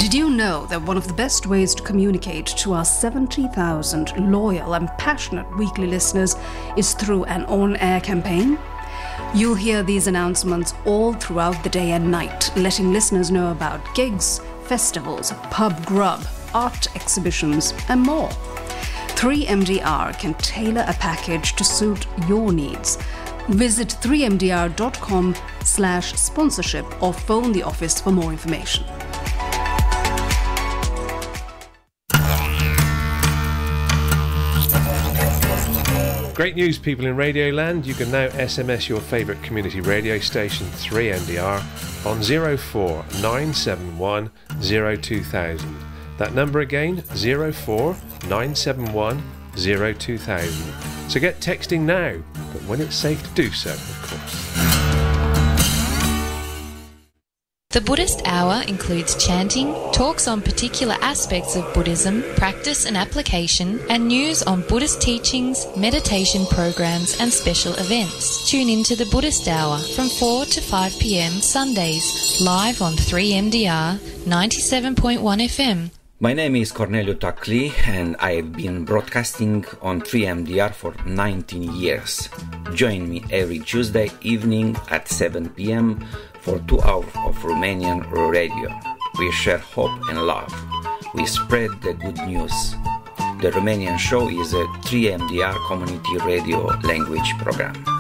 Did you know that one of the best ways to communicate to our 70,000 loyal and passionate weekly listeners is through an on-air campaign? You'll hear these announcements all throughout the day and night, letting listeners know about gigs, festivals, pub grub, art exhibitions, and more. 3MDR can tailor a package to suit your needs. Visit 3mdr.com/sponsorship or phone the office for more information. Great news, people in Radioland. You can now SMS your favourite community radio station 3MDR on 04971 02000. That number again, 04971 02000. So get texting now, but when it's safe to do so, of course. The Buddhist Hour includes chanting, talks on particular aspects of Buddhism, practice and application, and news on Buddhist teachings, meditation programs and special events. Tune in to the Buddhist Hour from 4 to 5 p.m. Sundays, live on 3MDR 97.1 FM. My name is Corneliu Tacli and I've been broadcasting on 3MDR for 19 years. Join me every Tuesday evening at 7 p.m. for 2 hours of Romanian radio. We share hope and love. We spread the good news. The Romanian show is a 3MDR community radio language program.